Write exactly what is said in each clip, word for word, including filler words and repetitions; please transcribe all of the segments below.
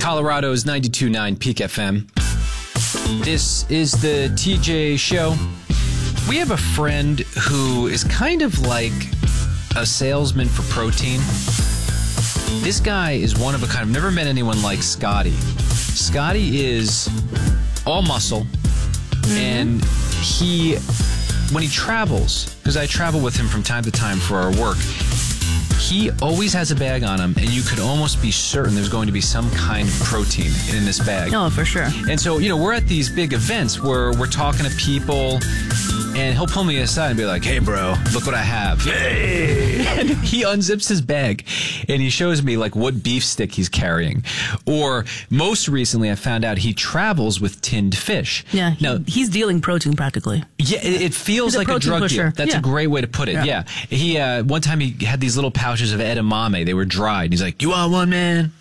Colorado's ninety-two point nine Peak F M. This is the T J Show. We have a friend who is kind of like a salesman for protein. This guy is one of a kind. I've never met anyone like Scotty. Scotty is all muscle, mm-hmm. and he, when he travels, because I travel with him from time to time for our work, he always has a bag on him, and you could almost be certain there's going to be some kind of protein in this bag. Oh, for sure. And so, you know, we're at these big events where we're talking to people, and he'll pull me aside and be like, "Hey, bro, look what I have." Hey! And he unzips his bag, and he shows me, like, what beef stick he's carrying. Or, most recently, I found out he travels with tinned fish. Yeah, he, now, he's dealing protein practically. Yeah, it, it feels he's like a, a drug pusher. deal. That's yeah. a great way to put it, yeah. yeah. He uh, one time he had these little pouches of edamame. They were dried. And he's like, "You want one, man?"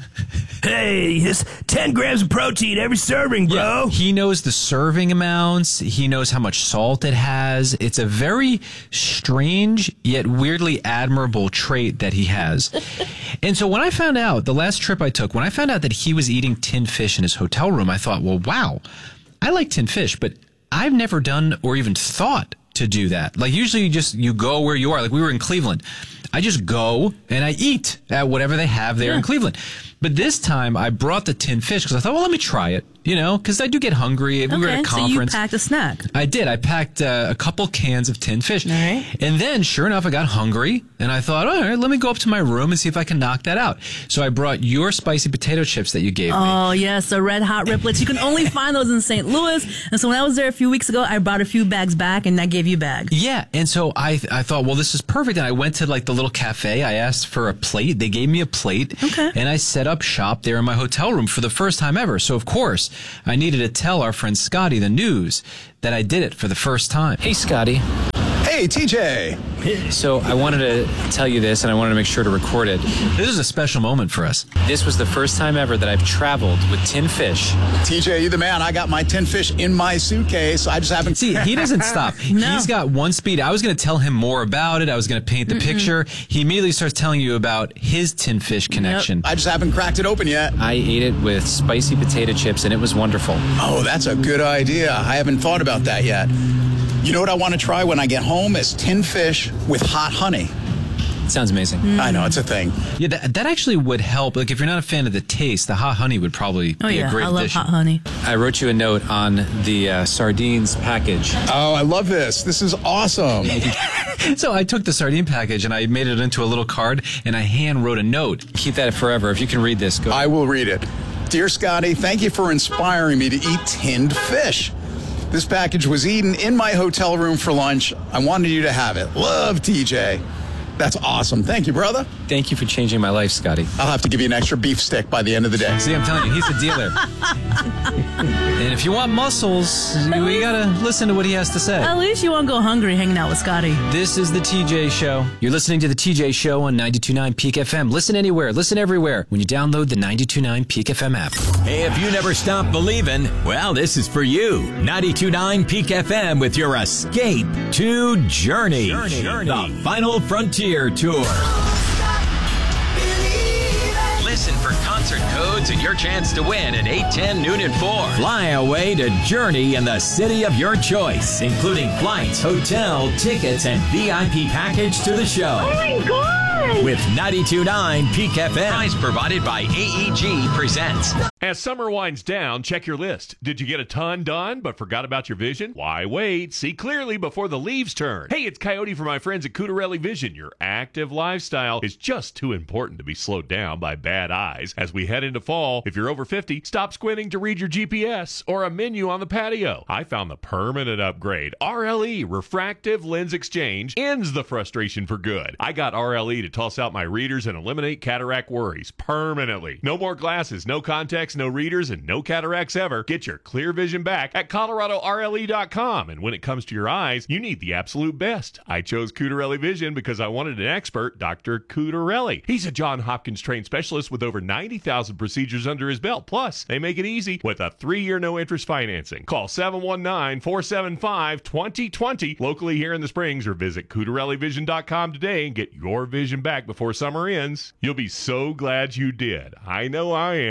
Hey, it's ten grams of protein every serving, bro. Yeah, he knows the serving amounts. He knows how much salt it has. It's a very strange yet weirdly admirable trait that he has. And so when I found out, the last trip I took, when I found out that he was eating tinned fish in his hotel room, I thought, well, wow, I like tinned fish, but I've never done or even thought to do that. Like, usually you just, you go where you are. Like, we were in Cleveland. I just go and I eat at whatever they have there yeah. in Cleveland. But this time I brought the tinned fish because I thought, well, let me try it, you know, because I do get hungry. We okay, were at a conference. So you packed a snack. I did. I packed uh, a couple cans of tinned fish. All right. And then, sure enough, I got hungry, and I thought, all right, let me go up to my room and see if I can knock that out. So I brought your spicy potato chips that you gave oh, me. Oh, yes, the red hot riplets. You can only find those in Saint Louis. And so when I was there a few weeks ago, I brought a few bags back, and I gave you a bag. Yeah, and so I I thought, well, this is perfect. And I went to, like, the little cafe. I asked for a plate. They gave me a plate. Okay. And I set up shop there in my hotel room for the first time ever. So, of course, I needed to tell our friend Scotty the news that I did it for the first time. Hey, Scotty. Hey, T J. So I wanted to tell you this, and I wanted to make sure to record it. This is a special moment for us. This was the first time ever that I've traveled with tinned fish. T J, you the man. I got my tinned fish in my suitcase. I just haven't... See, he doesn't stop. No. He's got one speed. I was going to tell him more about it. I was going to paint the Mm-mm. picture. He immediately starts telling you about his tinned fish connection. Yep. I just haven't cracked it open yet. I ate it with spicy potato chips, and it was wonderful. Oh, that's a good idea. I haven't thought about that yet. You know what I want to try when I get home is tinned fish with hot honey. Sounds amazing. Mm. I know, it's a thing. Yeah, that, that actually would help. Like, if you're not a fan of the taste, the hot honey would probably oh, be yeah. a great I love addition. hot honey. I wrote you a note on the uh, sardines package. Oh, I love this. This is awesome. So I took the sardine package and I made it into a little card, and I hand wrote a note. Keep that forever. If you can read this, go. I will read it. Dear Scotty, thank you for inspiring me to eat tinned fish. This package was eaten in my hotel room for lunch. I wanted you to have it. Love, T J. That's awesome. Thank you, brother. Thank you for changing my life, Scotty. I'll have to give you an extra beef stick by the end of the day. See, I'm telling you, he's a dealer. And if you want muscles, we gotta listen to what he has to say. At least you won't go hungry hanging out with Scotty. This is the T J Show. You're listening to the T J Show on ninety-two point nine Peak F M. Listen anywhere, listen everywhere when you download the ninety-two point nine Peak F M app. Hey, if you never stop believing, well, this is for you. ninety-two point nine Peak F M with your escape to Journey. Journey. Journey. The Final Frontier Tour. Listen for concert codes and your chance to win at eight, ten, noon, and four. Fly away to Journey in the city of your choice, including flights, hotel, tickets, and V I P package to the show. Oh, my God! With ninety-two point nine Peak F M. Prize provided by A E G Presents. As summer winds down, check your list. Did you get a ton done but forgot about your vision? Why wait? See clearly before the leaves turn. Hey, it's Coyote for my friends at Cutarelli Vision. Your active lifestyle is just too important to be slowed down by bad eyes. As we head into fall, if you're over fifty, stop squinting to read your G P S or a menu on the patio. I found the permanent upgrade. R L E, Refractive Lens Exchange, ends the frustration for good. I got R L E to toss out my readers and eliminate cataract worries permanently. No more glasses, no contacts, no readers, and no cataracts ever. Get your clear vision back at Colorado R L E dot com. And when it comes to your eyes, you need the absolute best. I chose Cutarelli Vision because I wanted an expert, Doctor Cutarelli. He's a Johns Hopkins trained specialist with over ninety thousand procedures under his belt. Plus, they make it easy with a three-year no-interest financing. Call seven one nine, four seven five, two zero two zero locally here in the Springs, or visit Cutarelli Vision dot com today and get your vision back before summer ends. You'll be so glad you did. I know I am.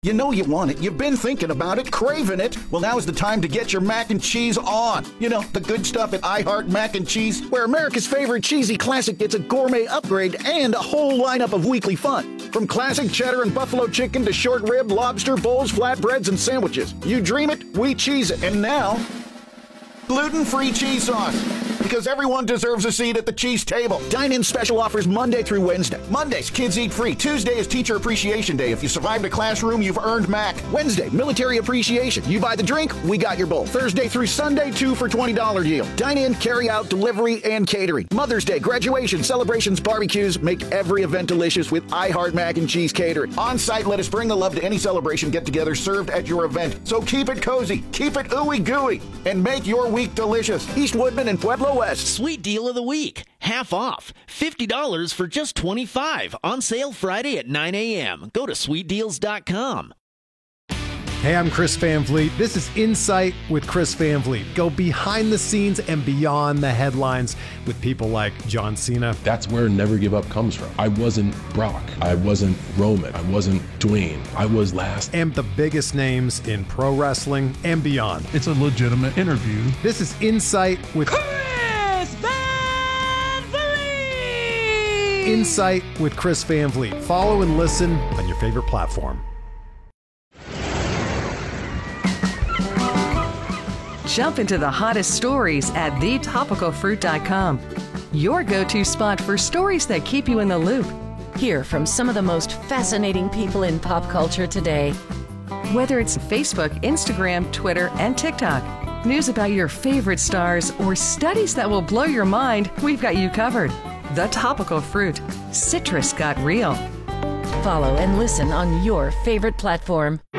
You know you want it. You've been thinking about it, craving it. Well, now is the time to get your mac and cheese on. You know, the good stuff at I Heart Mac and Cheese, where America's favorite cheesy classic gets a gourmet upgrade and a whole lineup of weekly fun. From classic cheddar and buffalo chicken to short rib, lobster, bowls, flatbreads, and sandwiches. You dream it, we cheese it. And now, gluten-free cheese sauce. Because everyone deserves a seat at the cheese table. Dine-in special offers Monday through Wednesday. Mondays, kids eat free. Tuesday is Teacher Appreciation Day. If you survived a classroom, you've earned Mac. Wednesday, Military Appreciation. You buy the drink, we got your bowl. Thursday through Sunday, two for twenty dollars deal. Dine-in, carry-out, delivery, and catering. Mother's Day, graduation, celebrations, barbecues. Make every event delicious with I Heart Mac and Cheese Catering. On-site, let us bring the love to any celebration get-together served at your event. So keep it cozy, keep it ooey-gooey, and make your week delicious. East Woodman and Pueblo West. Sweet deal of the week. Half off. fifty dollars for just twenty-five dollars. On sale Friday at nine a.m. Go to sweet deals dot com. Hey, I'm Chris Van Vliet. This is Insight with Chris Van Vliet. Go behind the scenes and beyond the headlines with people like John Cena. That's where Never Give Up comes from. I wasn't Brock. I wasn't Roman. I wasn't Dwayne. I was last. And the biggest names in pro wrestling and beyond. It's a legitimate interview. This is Insight with Chris Van Vliet. Insight with Chris Van Vliet. Follow and listen on your favorite platform. Jump into the hottest stories at the topical fruit dot com. Your go-to spot for stories that keep you in the loop. Hear from some of the most fascinating people in pop culture today. Whether it's Facebook, Instagram, Twitter, and TikTok, news about your favorite stars, or studies that will blow your mind, we've got you covered. The Topical Fruit. Citrus got real. Follow and listen on your favorite platform.